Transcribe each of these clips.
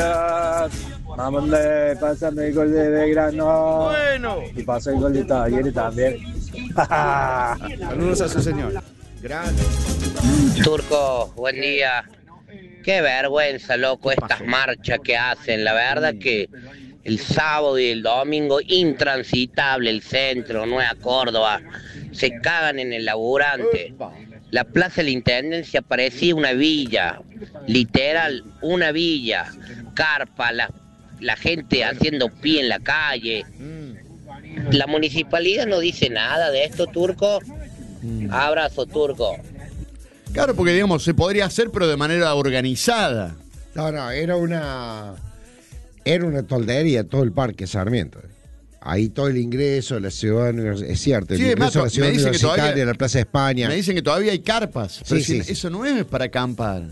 días. Mámale, pásame el gol de Belgrano. Bueno. Y pasa el gol de Talleres también. Saludos a su señor. Gracias. Turco, buen día. Qué vergüenza, loco, estas marchas que hacen. La verdad que el sábado y el domingo, intransitable el centro, Nueva Córdoba. Se cagan en el laburante. La Plaza de la Intendencia parecía una villa. Literal, una villa. Carpa, la gente haciendo pie en la calle. La municipalidad no dice nada de esto, Turco. Abrazo, Turco. Claro, porque digamos, se podría hacer, pero de manera organizada. No, era una toldería todo el Parque Sarmiento. Ahí todo el ingreso, la ciudad, es cierto, el Sí, ingreso a la ciudad universitaria, todavía, la Plaza de España. Me dicen que todavía hay carpas, pero Sí. eso no es para acampar.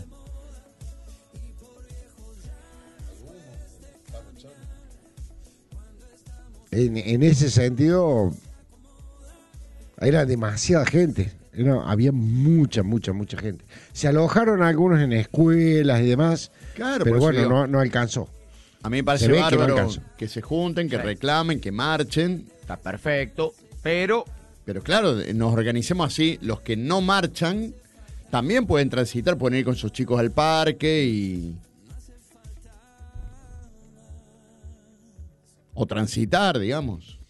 En ese sentido, era demasiada gente. Había mucha gente. Se alojaron algunos en escuelas y demás, Claro, pero por eso bueno, digo, no alcanzó. a mí me parece Se ve que no bárbaro alcanza. que se junten, que reclamen, que marchen. Está perfecto, pero Pero claro, nos organicemos así. Los que no marchan también pueden transitar, pueden ir con sus chicos al parque o transitar, digamos.